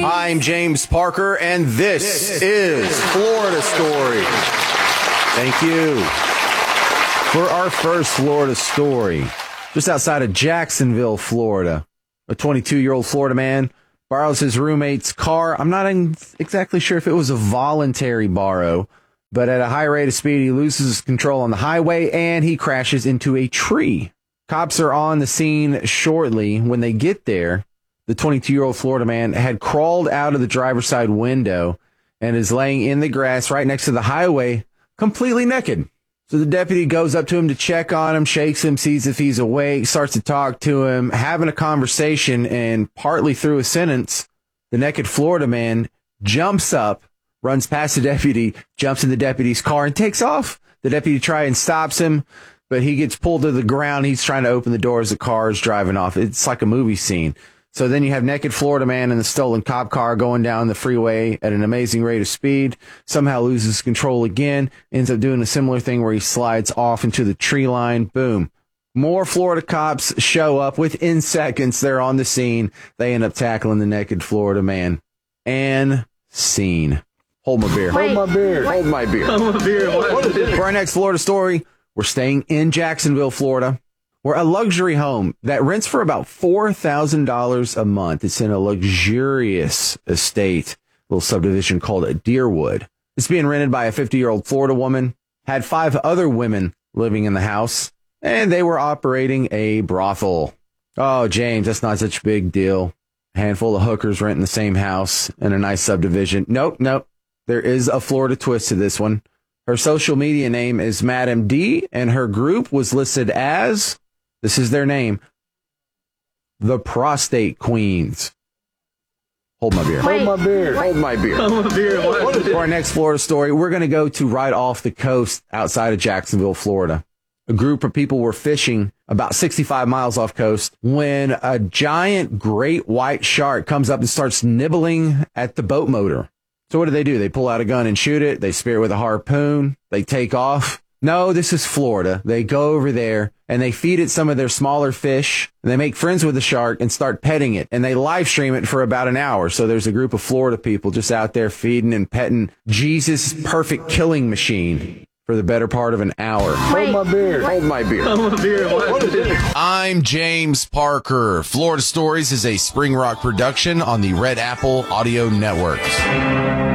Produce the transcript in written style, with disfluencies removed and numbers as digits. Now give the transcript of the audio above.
I'm James Parker, and this is Florida Story. Thank you. For our first Florida story, just outside of Jacksonville, Florida, a 22-year-old Florida man borrows his roommate's car. I'm not exactly sure if it was a voluntary borrow, but at a high rate of speed, he loses control on the highway and he crashes into a tree. Cops are on the scene shortly. When they get there, the 22-year-old Florida man had crawled out of the driver's side window and is laying in the grass right next to the highway, completely naked. So the deputy goes up to him to check on him, shakes him, sees if he's awake, starts to talk to him, having a conversation, and partly through a sentence, the naked Florida man jumps up, runs past the deputy, jumps in the deputy's car, and takes off. The deputy tries and stops him, but he gets pulled to the ground. He's trying to open the door as the car is driving off. It's like a movie scene. So then you have naked Florida man in the stolen cop car going down the freeway at an amazing rate of speed, somehow loses control again, ends up doing a similar thing where he slides off into the tree line. Boom. More Florida cops show up. Within seconds, they're on the scene. They end up tackling the naked Florida man. And scene. Hold my beer. Hold my beer. Hold my beer. Hold my beer. For our next Florida story, we're staying in Jacksonville, Florida, where a luxury home that rents for about $4,000 a month. It's in a luxurious estate, little subdivision called Deerwood. It's being rented by a 50-year-old Florida woman, had 5 other women living in the house, and they were operating a brothel. Oh, James, that's not such a big deal. A handful of hookers renting the same house in a nice subdivision. Nope. There is a Florida twist to this one. Her social media name is Madam D, and her group was listed as, this is their name, the Prostate Queens. Hold my beer. Hold my beer. Hold my beer. Hold my beer. For our next Florida story, we're going to go to right off the coast outside of Jacksonville, Florida. A group of people were fishing about 65 miles off coast when a giant great white shark comes up and starts nibbling at the boat motor. So what do? They pull out a gun and shoot it. They spear it with a harpoon. They take off. No, this is Florida. They go over there and they feed it some of their smaller fish. And they make friends with the shark and start petting it. And they live stream it for about an hour. So there's a group of Florida people just out there feeding and petting Jesus' perfect killing machine for the better part of an hour. Hold my beer. Hold my beer. Hold my beer. I'm James Parker. Florida Stories is a Spring Rock production on the Red Apple Audio Networks.